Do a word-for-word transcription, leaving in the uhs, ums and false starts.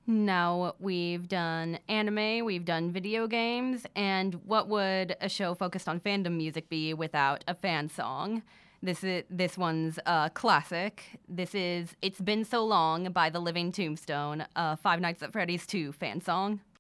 Now, we've done anime, we've done video games, and what would a show focused on fandom music be without a fan song? This is this one's a classic. This is "It's Been So Long" by The Living Tombstone, a Five Nights at Freddy's two fan song.